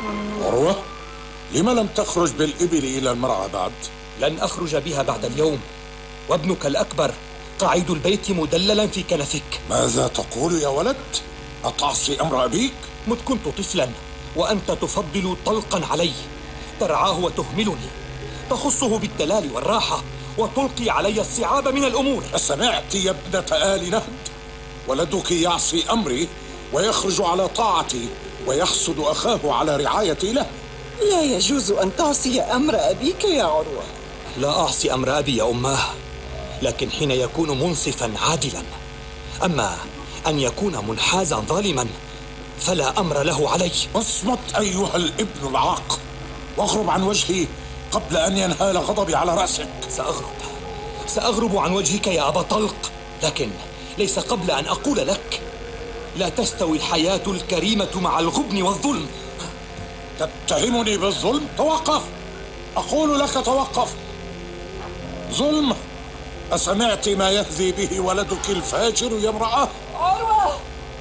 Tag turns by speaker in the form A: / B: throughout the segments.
A: عروة، لم لم تخرج بالإبل إلى المرعى بعد؟
B: لن أخرج بها بعد اليوم، وابنك الأكبر قعيد البيت مدللا في كنفك.
A: ماذا تقول يا ولد؟ أتعصي أمر أبيك؟
B: مذ كنت طفلا وأنت تفضل طلقا علي، ترعاه وتهملني، تخصه بالدلال والراحة وتلقي علي الصعاب من الأمور.
A: أسمعت يا ابنة آل نهد؟ ولدك يعصي أمري ويخرج على طاعتي ويحسد أخاه على رعايتي له.
C: لا يجوز أن تعصي أمر أبيك يا عروة.
B: لا أعصي أمر أبي يا أماه، لكن حين يكون منصفا عادلا. أما أن يكون منحازا ظالما فلا أمر له علي.
A: اصمت أيها الابن العاق، واغرب عن وجهي قبل أن ينهال غضبي على رأسك.
B: سأغرب عن وجهك يا أبا طلق، لكن ليس قبل أن أقول لك: لا تستوي الحياة الكريمة مع الغبن والظلم.
A: تتهمني بالظلم؟ توقف، أقول لك توقف. ظلم؟ أسمعت ما يهذي به ولدك الفاجر يا امرأة؟
C: عروة،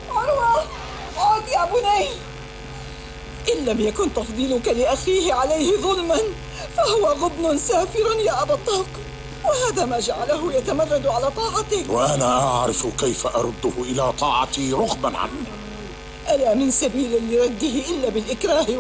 C: عد يا بني. إن لم يكن تفضيلك لأخيه عليه ظلما فهو غبن سافر يا أبا الطلق، وهذا ما جعله يتمرد على طاعتك.
A: وأنا أعرف كيف أرده إلى طاعتي رغبا عنه.
C: ألا من سبيل لرده إلا بالإكراه